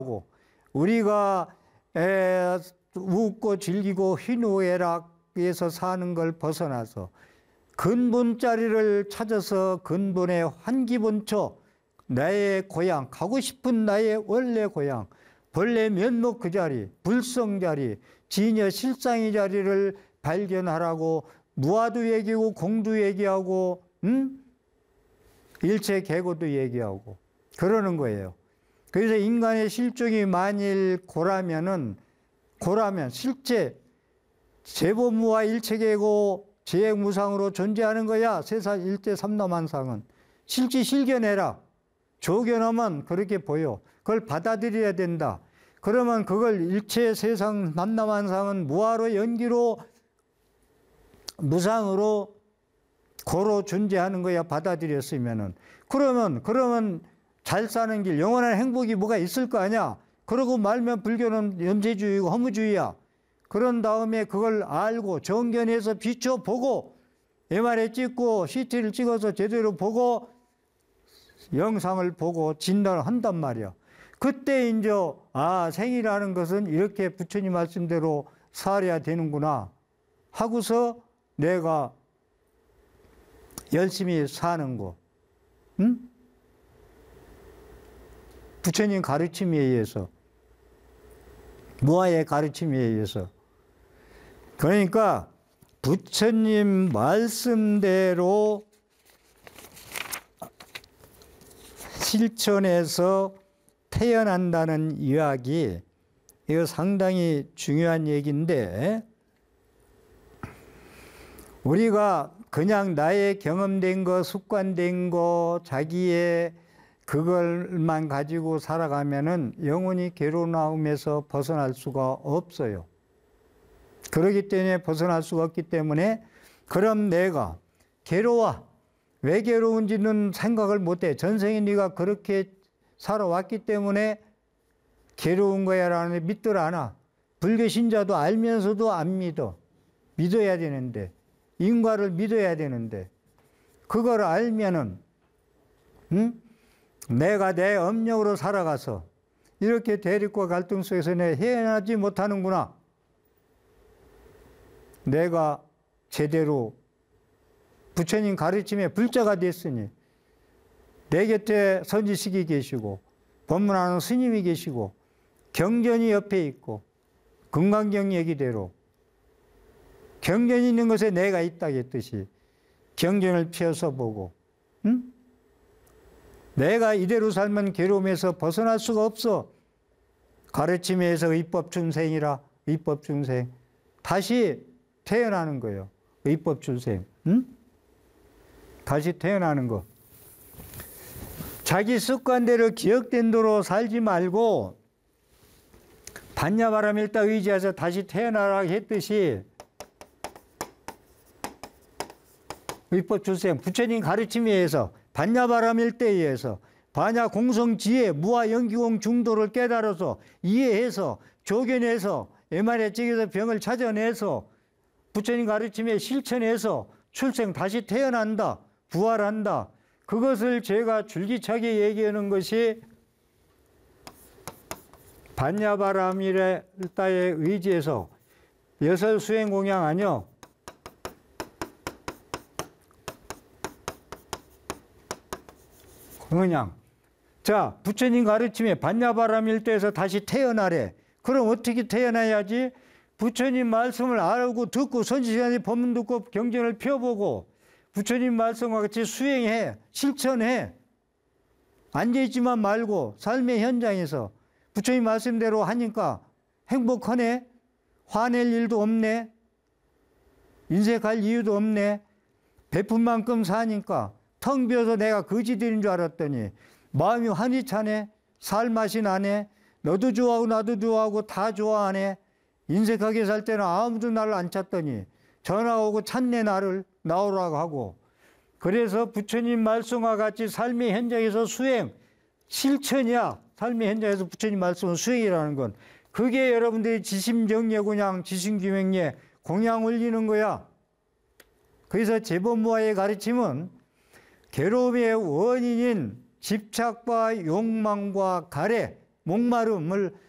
우리가 웃고 즐기고 희노애락에서 사는 걸 벗어나서 근본 자리를 찾아서 근본의 환기본초, 나의 고향, 가고 싶은 나의 원래 고향, 본래 면목 그 자리, 불성 자리, 진여 실상의 자리를 발견하라고 무아도 얘기하고 공도 얘기하고 일체 계고도 얘기하고 그러는 거예요. 그래서 인간의 실종이 만일 고라면 실제 재보무와 일체계고 재행무상으로 존재하는 거야. 세상 일체 삼라만상은. 실지 실견해라. 조견하면 그렇게 보여. 그걸 받아들여야 된다. 그러면 그걸 일체 세상 삼라만상은 무아로 연기로 무상으로 고로 존재하는 거야. 받아들였으면은. 그러면 잘 사는 길, 영원한 행복이 뭐가 있을 거 아니야. 그러고 말면 불교는 염세주의고 허무주의야. 그런 다음에 그걸 알고 정견해서 비춰보고 MRI 찍고 CT를 찍어서 제대로 보고 영상을 보고 진단을 한단 말이야. 그때 이제 생이라는 것은 이렇게 부처님 말씀대로 살아야 되는구나 하고서 내가 열심히 사는 거. 응? 부처님 가르침에 의해서, 무아의 가르침에 의해서. 그러니까 부처님 말씀대로 실천해서 태어난다는 이야기, 이거 상당히 중요한 얘기인데, 우리가 그냥 나의 경험된 거, 습관된 거, 자기의 그걸만 가지고 살아가면은 영원히 괴로움에서 벗어날 수가 없어요. 그렇기 때문에 벗어날 수가 없기 때문에 그럼 내가 괴로워. 왜 괴로운지는 생각을 못해. 전생에 네가 그렇게 살아왔기 때문에 괴로운 거야라는 믿들 않아. 불교 신자도 알면서도 안 믿어. 믿어야 되는데. 인과를 믿어야 되는데. 그걸 알면은 내가 내 업력으로 살아가서 이렇게 대립과 갈등 속에서 내가 헤어나지 못하는구나. 내가 제대로 부처님 가르침에 불자가 됐으니 내 곁에 선지식이 계시고 법문하는 스님이 계시고 경전이 옆에 있고 금강경 얘기대로 경전이 있는 곳에 내가 있다겠듯이 경전을 펴서 보고 내가 이대로 살면 괴로움에서 벗어날 수가 없어. 가르침에서 의법중생이라. 의법중생. 다시 태어나는 거예요. 의법중생. 다시 태어나는 거. 자기 습관대로 기억된 대로 살지 말고 반야바람일다 의지해서 다시 태어나라 했듯이 의법중생, 부처님 가르침에 의해서 반야바람일대에 의해서 반야 공성지혜 무아 연기공 중도를 깨달아서 이해해서 조견해서 MRI 찍어서 병을 찾아내서 부처님 가르침에 실천해서 출생 다시 태어난다. 부활한다. 그것을 제가 줄기차게 얘기하는 것이 반야바람일다에 의지해서 여설수행공양 아니요. 그냥 자 부처님 가르침에 반야바람일대에서 다시 태어나래. 그럼 어떻게 태어나야지? 부처님 말씀을 알고 듣고 선지시간에 법문 듣고 경전을 펴보고 부처님 말씀과 같이 수행해. 실천해. 앉아있지만 말고 삶의 현장에서 부처님 말씀대로 하니까 행복하네. 화낼 일도 없네. 인색할 이유도 없네. 베푼 만큼 사니까 텅 비어서 내가 거지들인 줄 알았더니 마음이 환히 차네. 살맛이 나네. 너도 좋아하고 나도 좋아하고 다 좋아하네. 인색하게 살 때는 아무도 나를 안 찾더니 전화 오고 찾네. 나를 나오라고 하고. 그래서 부처님 말씀과 같이 삶의 현장에서 수행, 실천이야. 삶의 현장에서 부처님 말씀은 수행이라는 건. 그게 여러분들이 지심정예 공양, 지심규명예 공양 올리는 거야. 그래서 제법무아의 가르침은 괴로움의 원인인 집착과 욕망과 가래, 목마름을